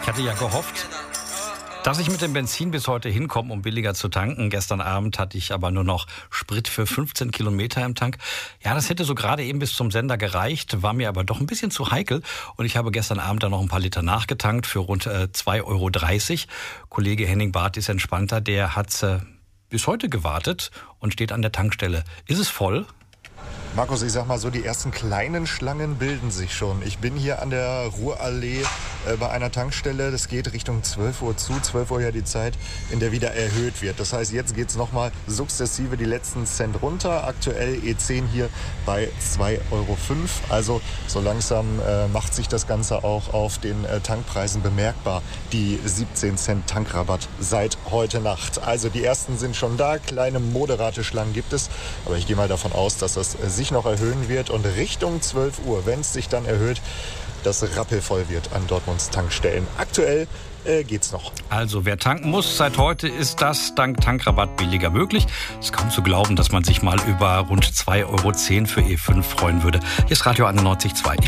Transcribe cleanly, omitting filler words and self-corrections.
hatte ja gehofft, dass ich mit dem Benzin bis heute hinkomme, um billiger zu tanken. Gestern Abend hatte ich aber nur noch Sprit für 15 Kilometer im Tank. Ja, das hätte so gerade eben bis zum Sender gereicht, war mir aber doch ein bisschen zu heikel. Und ich habe gestern Abend dann noch ein paar Liter nachgetankt für rund 2,30 €. Kollege Henning Barth ist entspannter, der hat bis heute gewartet und steht an der Tankstelle. Ist es voll? Markus, ich sag mal so, die ersten kleinen Schlangen bilden sich schon. Ich bin hier an der Ruhrallee bei einer Tankstelle. Das geht Richtung 12 Uhr zu. 12 Uhr ja die Zeit, in der wieder erhöht wird. Das heißt, jetzt geht's nochmal sukzessive die letzten Cent runter. Aktuell E10 hier bei 2,05 €. Also so langsam macht sich das Ganze auch auf den Tankpreisen bemerkbar. Die 17 Cent Tankrabatt seit heute Nacht. Also die ersten sind schon da. Kleine moderate Schlangen gibt es. Aber ich gehe mal davon aus, dass das sich noch erhöhen wird und Richtung 12 Uhr, wenn es sich dann erhöht, das rappelvoll wird an Dortmunds Tankstellen. Aktuell geht's noch. Also wer tanken muss, seit heute ist das dank Tankrabatt billiger möglich. Es ist kaum zu glauben, dass man sich mal über rund 2,10 € für E5 freuen würde. Hier ist Radio 91.2.